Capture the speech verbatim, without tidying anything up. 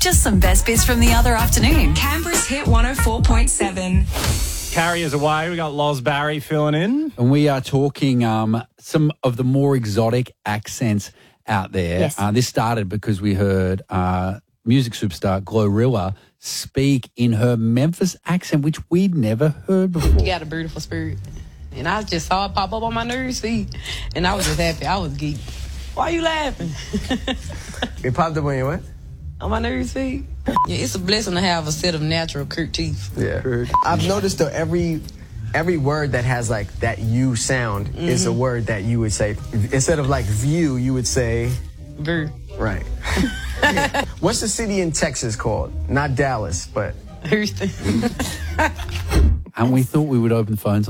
just some best bits from the other afternoon. Canberra's Hit one oh four point seven. Carriers away. We got Loz Barry filling in. And we are talking um, some of the more exotic accents out there. Yes. Uh, this started because we heard uh, music superstar Glorilla speak in her Memphis accent, which we'd never heard before. You got a beautiful spirit. And I just saw it pop up on my news feed. And I was just happy. I was geeked. Why you laughing? It popped up on your what? On my news feed. Yeah, it's a blessing to have a set of natural curt teeth. Yeah. I've noticed though every every word that has like that U sound mm-hmm. is a word that you would say instead of like view, you would say Ver. Right. What's the city in Texas called? Not Dallas, but Houston. And we thought we would open phones